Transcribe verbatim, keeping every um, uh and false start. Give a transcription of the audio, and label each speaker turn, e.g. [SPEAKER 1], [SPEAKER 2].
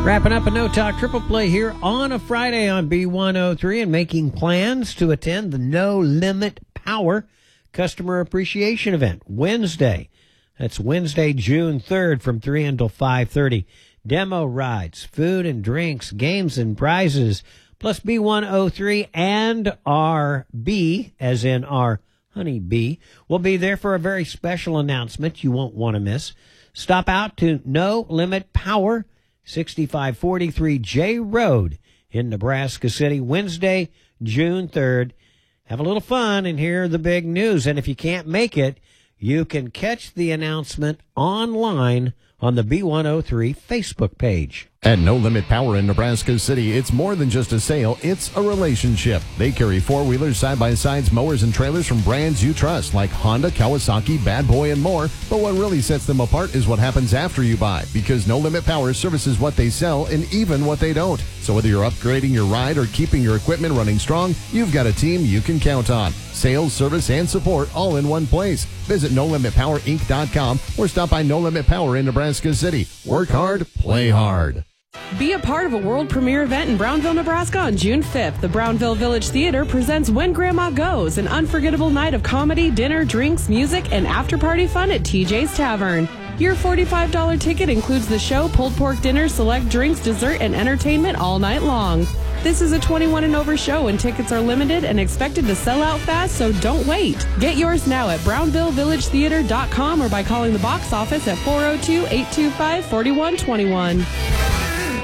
[SPEAKER 1] Wrapping up a No Talk Triple Play here on a Friday on B one oh three and making plans to attend the No Limit Power Customer Appreciation Event Wednesday. That's Wednesday, June third from three until five thirty. Demo rides, food and drinks, games and prizes, plus B one oh three and our B, as in our honey bee, will be there for a very special announcement you won't want to miss. Stop out to No Limit Power, sixty-five forty-three J Road in Nebraska City, Wednesday, June third. Have a little fun and hear the big news. And if you can't make it, you can catch the announcement online on the B one oh three Facebook page.
[SPEAKER 2] At No Limit Power in Nebraska City, it's more than just a sale, it's a relationship. They carry four-wheelers, side-by-sides, mowers, and trailers from brands you trust, like Honda, Kawasaki, Bad Boy, and more. But what really sets them apart is what happens after you buy, because No Limit Power services what they sell and even what they don't. So whether you're upgrading your ride or keeping your equipment running strong, you've got a team you can count on. Sales, service, and support all in one place. Visit no limit power inc dot com or stop by No Limit Power in Nebraska City. Work hard, play hard.
[SPEAKER 3] Be a part of a world premiere event in Brownville, Nebraska on June fifth. The Brownville Village Theater presents When Grandma Goes, an unforgettable night of comedy, dinner, drinks, music, and after-party fun at T J's Tavern. Your forty-five dollars ticket includes the show, pulled pork dinner, select drinks, dessert, and entertainment all night long. This is a twenty-one and over show, and tickets are limited and expected to sell out fast, so don't wait. Get yours now at brownville village theater dot com or by calling the box office at four oh two, eight two five, four one two one.